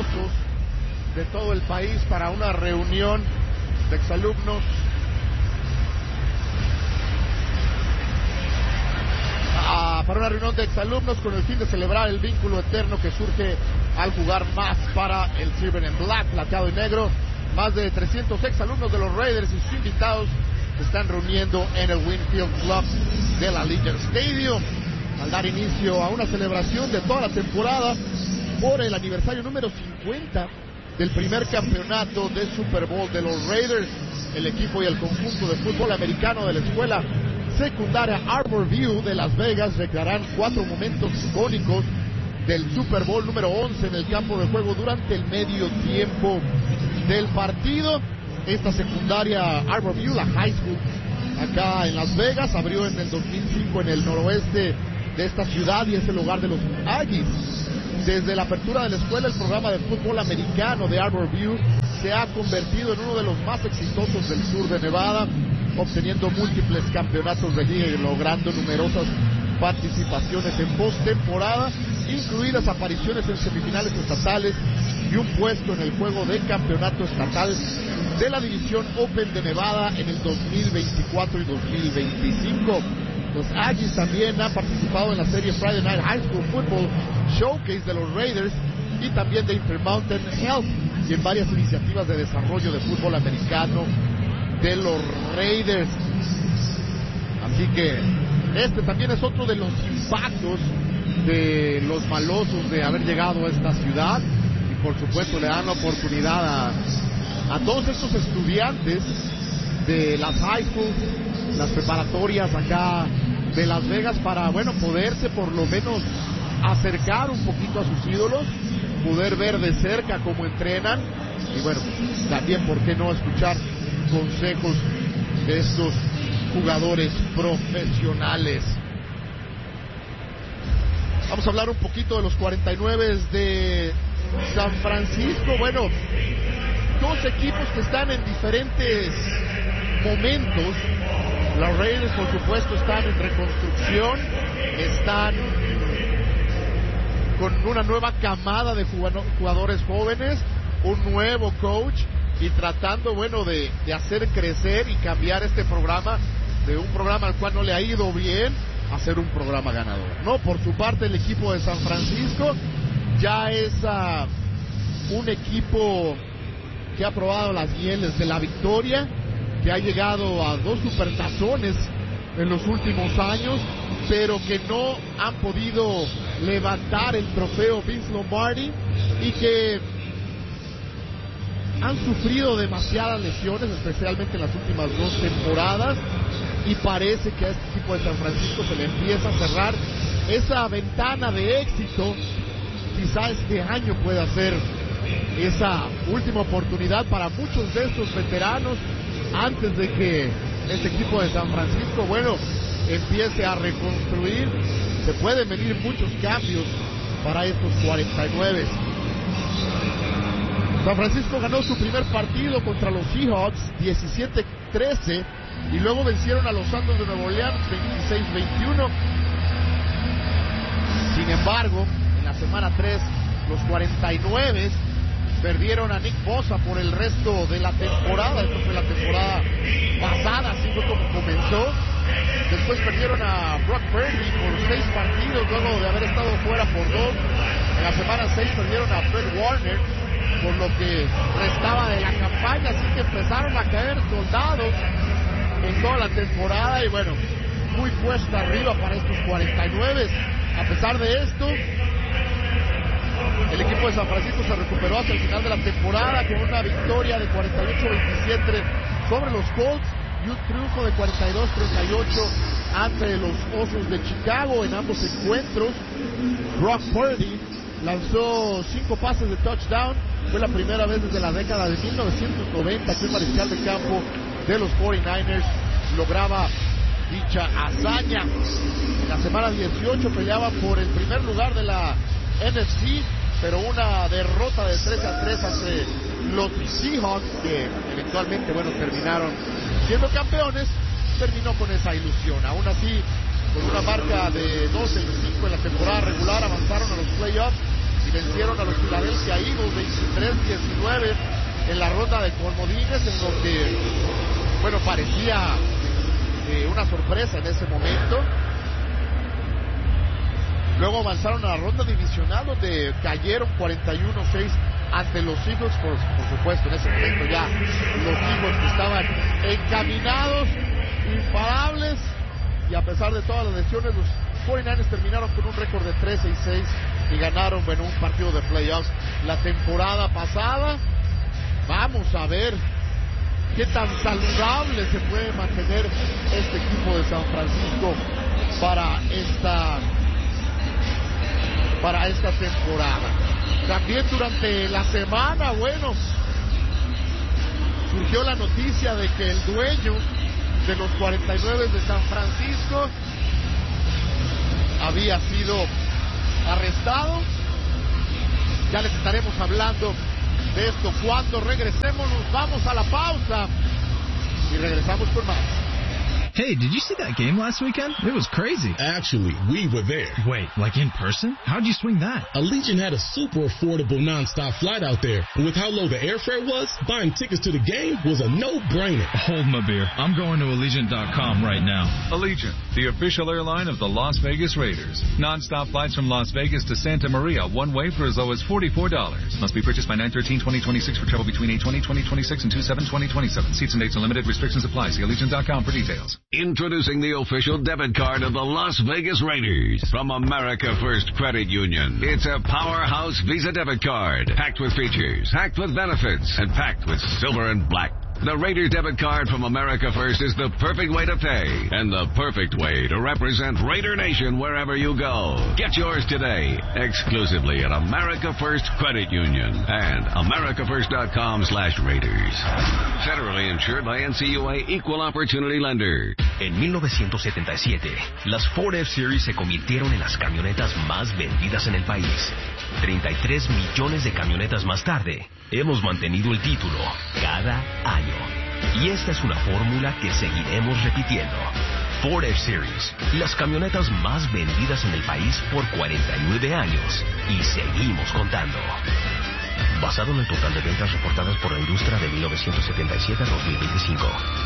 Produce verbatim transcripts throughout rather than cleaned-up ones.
exitosos de todo el país para una reunión de exalumnos. Ah, para una reunión de exalumnos con el fin de celebrar el vínculo eterno que surge al jugar más para el Silver and Black, plateado y negro. Más de trescientos exalumnos de los Raiders y sus invitados se están reuniendo en el Winfield Club de la Allegiant Stadium al dar inicio a una celebración de toda la temporada por el aniversario número cincuenta del primer campeonato de Super Bowl de los Raiders. El equipo y el conjunto de fútbol americano de la escuela secundaria Arbor View de Las Vegas recrearán cuatro momentos icónicos del Super Bowl número once en el campo de juego durante el medio tiempo del partido. Esta secundaria Arbor View, la high school acá en Las Vegas, abrió en el dos mil cinco en el noroeste de esta ciudad y es el hogar de los Aggies. Desde la apertura de la escuela, el programa de fútbol americano de Arbor View se ha convertido en uno de los más exitosos del sur de Nevada, obteniendo múltiples campeonatos de liga y logrando numerosas participaciones en postemporada, incluidas apariciones en semifinales estatales y un puesto en el juego de campeonato estatal de la división Open de Nevada en el dos mil veinticuatro y dos mil veinticinco. Los Aggies también han participado en la serie Friday Night High School Football Showcase de los Raiders y también de Intermountain Health y en varias iniciativas de desarrollo de fútbol americano de los Raiders. Así que este también es otro de los impactos de los malosos de haber llegado a esta ciudad y por supuesto le dan la oportunidad a, a todos estos estudiantes de las high schools, las preparatorias acá de Las Vegas para, bueno, poderse por lo menos acercar un poquito a sus ídolos, poder ver de cerca cómo entrenan y bueno, también por qué no escuchar consejos de estos jugadores profesionales. Vamos a hablar un poquito de los cuarenta y nueve de San Francisco. Bueno, dos equipos que están en diferentes momentos. Los Raiders, por supuesto, están en reconstrucción, están con una nueva camada de jugadores jóvenes, un nuevo coach y tratando, bueno, de, de hacer crecer y cambiar este programa de un programa al cual no le ha ido bien a ser un programa ganador, ¿no? Por su parte, el equipo de San Francisco ya es uh, un equipo que ha probado las mieles de la victoria, que ha llegado a dos supertazones en los últimos años, pero que no han podido levantar el trofeo Vince Lombardi y que han sufrido demasiadas lesiones, especialmente en las últimas dos temporadas, y parece que a este equipo de San Francisco se le empieza a cerrar esa ventana de éxito. Quizá este año pueda ser esa última oportunidad para muchos de estos veteranos antes de que este equipo de San Francisco, bueno, empiece a reconstruir. Se pueden venir muchos cambios para estos cuarenta y nueve. San Francisco ganó su primer partido contra los Seahawks diecisiete trece y luego vencieron a los Santos de Nueva Orleans veintiséis veintiuno. Sin embargo, en la semana tres, los cuarenta y nueve perdieron a Nick Bosa por el resto de la temporada. Esto fue la temporada pasada, así fue como comenzó. Después perdieron a Brock Purdy por seis partidos luego de haber estado fuera por dos. En la semana seis perdieron a Fred Warner por lo que restaba de la campaña, así que empezaron a caer soldados en toda la temporada y bueno, muy cuesta arriba para estos cuarenta y nueve. A pesar de esto, el equipo de San Francisco se recuperó hacia el final de la temporada con una victoria de cuarenta y ocho veintisiete sobre los Colts y un triunfo de cuarenta y dos treinta y ocho ante los Osos de Chicago. En ambos encuentros, Brock Purdy lanzó cinco pases de touchdown. Fue la primera vez desde la década de mil novecientos noventa que el mariscal de campo de los cuarenta y nueve ers lograba dicha hazaña. En la semana dieciocho peleaba por el primer lugar de la N F C, pero una derrota de tres a tres ante los Seahawks, que eventualmente, bueno, terminaron siendo campeones, terminó con esa ilusión. Aún así, con una marca de doce y cinco en la temporada regular, avanzaron a los playoffs y vencieron a los Philadelphia Eagles veintitrés diecinueve en la ronda de comodines, en donde, bueno, parecía eh, una sorpresa en ese momento. Luego avanzaron a la ronda divisional, donde cayeron cuarenta y uno seis ante los Eagles. Por, por supuesto, en ese momento ya los Eagles estaban encaminados, imparables, y a pesar de todas las lesiones, los cuarenta y nueve ers terminaron con un récord de trece y seis y ganaron, bueno, un partido de playoffs la temporada pasada. Vamos a ver qué tan saludable se puede mantener este equipo de San Francisco para esta para esta temporada. También durante la semana, bueno, surgió la noticia de que el dueño de los cuarenta y nueve de San Francisco había sido arrestado. Ya les estaremos hablando de esto cuando regresemos. Nos vamos a la pausa y regresamos con más. Hey, did you see that game last weekend? It was crazy. Actually, we were there. Wait, like in person? How'd you swing that? Allegiant had a super affordable nonstop flight out there. And with how low the airfare was, buying tickets to the game was a no-brainer. Hold my beer. I'm going to Allegiant dot com right now. Allegiant, the official airline of the Las Vegas Raiders. Nonstop flights from Las Vegas to Santa Maria, one way for as low as forty-four dollars. Must be purchased by nine thirteen twenty twenty-six for travel between eight twenty twenty twenty-six and two seven twenty twenty-seven. Seats and dates are limited. Restrictions apply. See Allegiant dot com for details. Introducing the official debit card of the Las Vegas Raiders from America First Credit Union. It's a powerhouse Visa debit card, packed with features, packed with benefits, and packed with silver and black. The Raiders debit card from America First is the perfect way to pay and the perfect way to represent Raider Nation wherever you go. Get yours today, exclusively at America First Credit Union and America First dot com slash Raiders. Federally insured by N C U A Equal Opportunity Lender. En mil novecientos setenta y siete, las Ford F-Series se convirtieron en las camionetas más vendidas en el país. treinta y tres millones de camionetas más tarde, hemos mantenido el título cada año. Y esta es una fórmula que seguiremos repitiendo. Ford F-Series, las camionetas más vendidas en el país por cuarenta y nueve años. Y seguimos contando. Basado en el total de ventas reportadas por la industria de mil novecientos setenta y siete a dos mil veinticinco.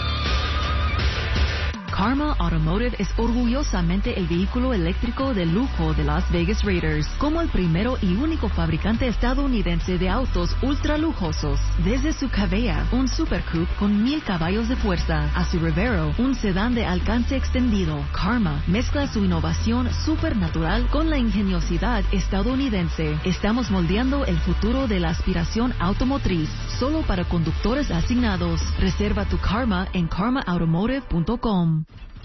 Karma Automotive es orgullosamente el vehículo eléctrico de lujo de Las Vegas Raiders, como el primero y único fabricante estadounidense de autos ultra lujosos. Desde su Cavea, un Super Coupe con mil caballos de fuerza, a su Revero, un sedán de alcance extendido, Karma mezcla su innovación supernatural con la ingeniosidad estadounidense. Estamos moldeando el futuro de la aspiración automotriz, solo para conductores asignados. Reserva tu Karma en karma automotive punto com.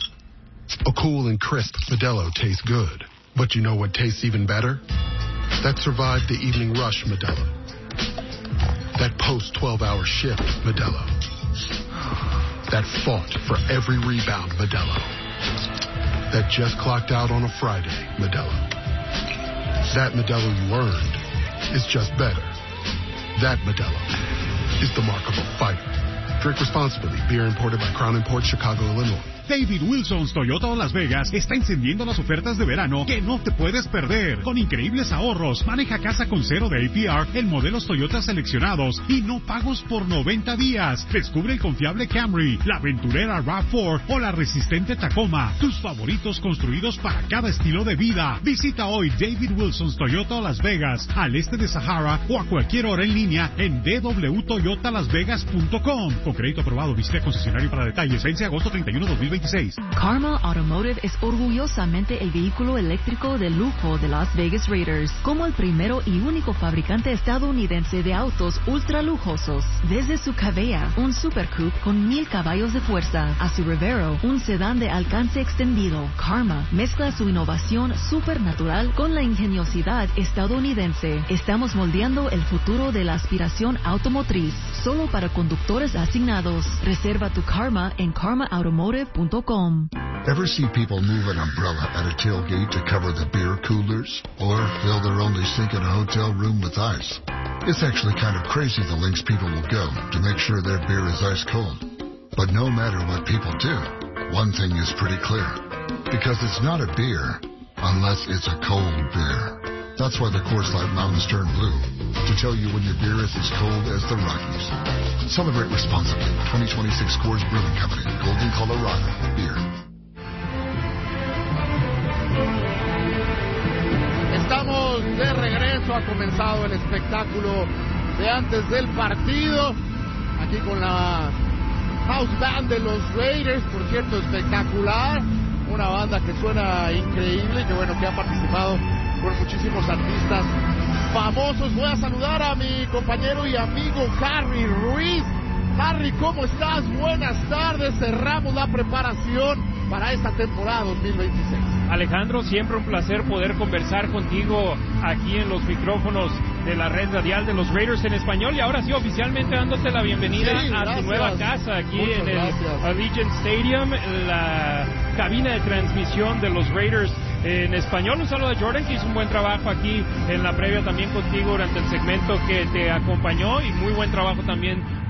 A cool and crisp Modelo tastes good. But you know what tastes even better? That survived the evening rush Modelo. That post twelve hour shift Modelo. That fought for every rebound Modelo. That just clocked out on a Friday Modelo. That Modelo you earned is just better. That Modelo is the mark of a fighter. Drink responsibly. Beer imported by Crown Imports, Chicago, Illinois. David Wilson's Toyota Las Vegas está encendiendo las ofertas de verano que no te puedes perder. Con increíbles ahorros, maneja casa con cero de A P R en modelos Toyota seleccionados y no pagos por noventa días. Descubre el confiable Camry, la aventurera RAV cuatro o la resistente Tacoma. Tus favoritos construidos para cada estilo de vida. Visita hoy David Wilson's Toyota Las Vegas, al este de Sahara, o a cualquier hora en línea en d w toyota las vegas punto com. Con crédito aprobado, visita concesionario para detalles. Vence agosto treinta y uno, dos mil veintiséis. Karma Automotive es orgullosamente el vehículo eléctrico de lujo de Las Vegas Raiders, como el primero y único fabricante estadounidense de autos ultra lujosos. Desde su Cavea, un Super Coupe con mil caballos de fuerza, a su Revero, un sedán de alcance extendido, Karma mezcla su innovación supernatural con la ingeniosidad estadounidense. Estamos moldeando el futuro de la aspiración automotriz, solo para conductores asignados. Reserva tu Karma en karma automotive punto com. Ever see people move an umbrella at a tailgate to cover the beer coolers? Or fill their only sink in a hotel room with ice? It's actually kind of crazy the lengths people will go to make sure their beer is ice cold. But no matter what people do, one thing is pretty clear. Because it's not a beer unless it's a cold beer. That's why the Coors Light mountains turn blue, to tell you when your beer is as cold as the Rockies. Celebrate responsibly. twenty twenty-six Coors Brewing Company, Golden, Colorado. Beer. Estamos de regreso, ha comenzado el espectáculo de antes del partido, aquí con la house band de los Raiders, por cierto, espectacular, una banda que suena increíble, que bueno, que ha participado con muchísimos artistas famosos. Voy a saludar a mi compañero y amigo Harry Ruiz. Harry, ¿cómo estás? Buenas tardes, cerramos la preparación para esta temporada dos mil veintiséis. Alejandro, siempre un placer poder conversar contigo aquí en los micrófonos de la red radial de los Raiders en español, y ahora sí, oficialmente dándote la bienvenida sí, a tu nueva casa aquí Muchas en gracias. el Allegiant Stadium, la cabina de transmisión de los Raiders en español. Un saludo a Jordan, que hizo un buen trabajo aquí en la previa también contigo durante el segmento que te acompañó, y muy buen trabajo también